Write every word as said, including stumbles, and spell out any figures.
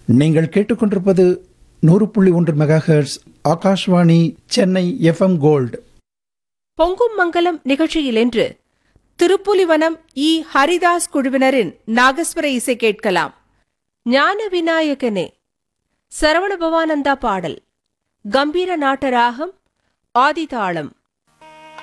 நீங்கள் கேட்டுக்கொண்டிருப்பது நூறு புள்ளி ஒன்று mega hertz Akashvani Chennai FM gold. பொங்கும் மங்கலம் நிகழ்ச்சியில் இன்று திருப்புலிவனம் இ ஹரிதாஸ் குழுவினரின் நாகஸ்வர இசை கேட்கலாம். ஞான விநாயகனே சரவண பவானந்தா பாடல். கம்பீர நாட்டராகம் ஆதிதாளம்.